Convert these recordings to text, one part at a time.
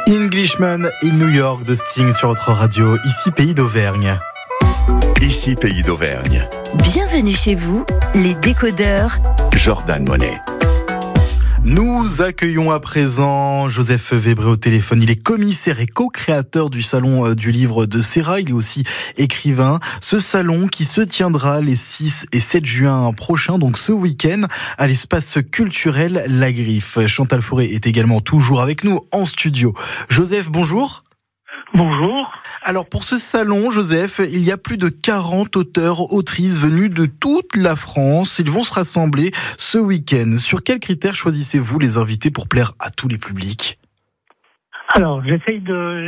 Englishman in New York de Sting sur votre radio, ici Pays d'Auvergne. Ici Pays d'Auvergne. Bienvenue chez vous, les décodeurs. Jordan Monet. Nous accueillons à présent Joseph Vébré au téléphone. Il est commissaire et co-créateur du salon du livre de Serra. Il est aussi écrivain. Ce salon qui se tiendra les 6 et 7 juin prochains, donc ce week-end, à l'espace culturel La Griffe. Chantal Fauré est également toujours avec nous en studio. Joseph, bonjour. Bonjour. Alors pour ce salon, Joseph, il y a plus de 40 auteurs, autrices venus de toute la France. Ils vont se rassembler ce week-end. Sur quels critères choisissez-vous les invités pour plaire à tous les publics ? Alors, j'essaye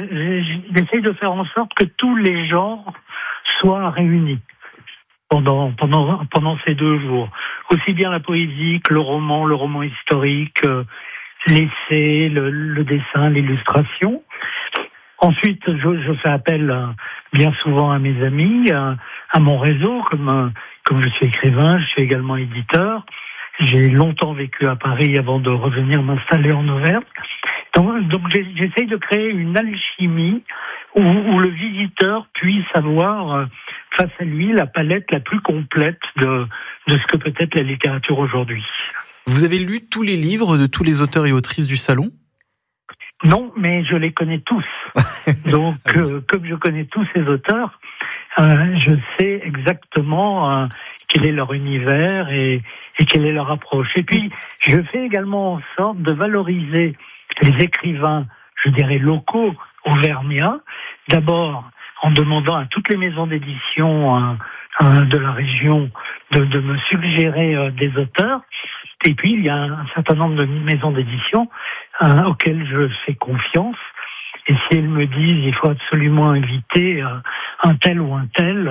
de faire en sorte que tous les genres soient réunis pendant ces 2 jours. Aussi bien la poésie que le roman historique, l'essai, le dessin, l'illustration. Ensuite, je fais appel bien souvent à mes amis, à mon réseau, comme je suis écrivain, je suis également éditeur. J'ai longtemps vécu à Paris avant de revenir m'installer en Auvergne. Donc j'essaye de créer une alchimie où le visiteur puisse avoir face à lui la palette la plus complète de ce que peut être la littérature aujourd'hui. Vous avez lu tous les livres de tous les auteurs et autrices du salon ? Non, mais je les connais tous. Donc, comme je connais tous ces auteurs, je sais exactement quel est leur univers et quelle est leur approche. Et puis, je fais également en sorte de valoriser les écrivains, je dirais, locaux, auvergnats. D'abord, en demandant à toutes les maisons d'édition de la région de me suggérer des auteurs. Et puis, il y a un certain nombre de maisons d'édition auxquelles je fais confiance. Et si elles me disent il faut absolument inviter un tel ou un tel,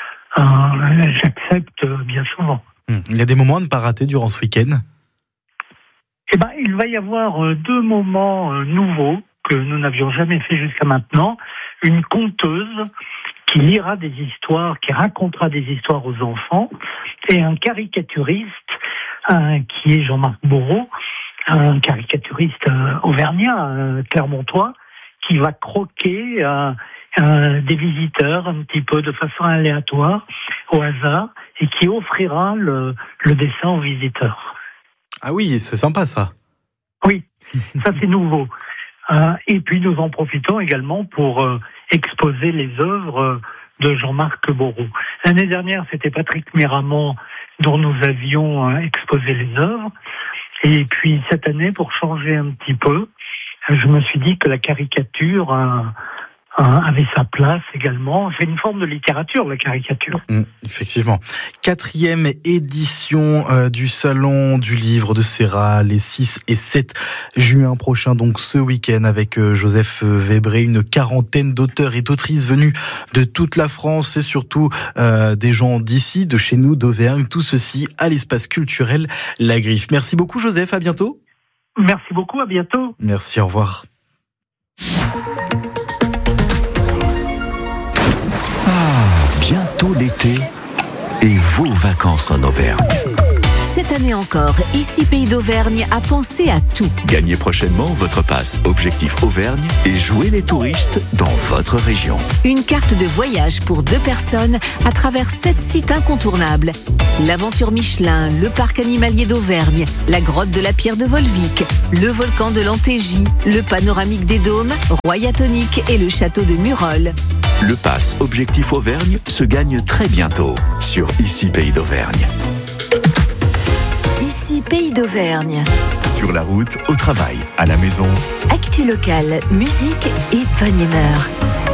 j'accepte bien souvent. Il y a des moments à ne pas rater durant ce week-end ? Il va y avoir 2 moments nouveaux que nous n'avions jamais fait jusqu'à maintenant. Une conteuse qui lira des histoires, qui racontera des histoires aux enfants, et un caricaturiste qui est Jean-Marc Bourreau, un caricaturiste auvergnat, clermontois, qui va croquer des visiteurs un petit peu de façon aléatoire, au hasard, et qui offrira le dessin aux visiteurs. Ah oui, c'est sympa ça. Oui, ça c'est nouveau. Et puis nous en profitons également pour exposer les œuvres de Jean-Marc Bourreau. L'année dernière, c'était Patrick Miramont dont nous avions exposé les œuvres. Et puis cette année, pour changer un petit peu, je me suis dit que la caricature avait sa place également. C'est une forme de littérature, la caricature. Effectivement. 4e édition du Salon du Livre de Serra, les 6 et 7 juin prochains, donc ce week-end, avec Joseph Vébré, une 40aine d'auteurs et d'autrices venus de toute la France et surtout des gens d'ici, de chez nous, d'Auvergne. Tout ceci à l'espace culturel La Griffe. Merci beaucoup Joseph, à bientôt. Merci beaucoup, à bientôt. Merci, au revoir. Bientôt l'été et vos vacances en Auvergne. Cette année encore, ici Pays d'Auvergne a pensé à tout. Gagnez prochainement votre passe Objectif Auvergne et jouez les touristes dans votre région. Une carte de voyage pour 2 personnes à travers 7 sites incontournables. L'Aventure Michelin, le Parc animalier d'Auvergne, la grotte de la Pierre de Volvic, le volcan de l'Antégie, le panoramique des Dômes, Royatonique et le château de Murol. Le pass Objectif Auvergne se gagne très bientôt sur Ici Pays d'Auvergne. Ici Pays d'Auvergne. Sur la route, au travail, à la maison. Actu locale, musique et bonne humeur.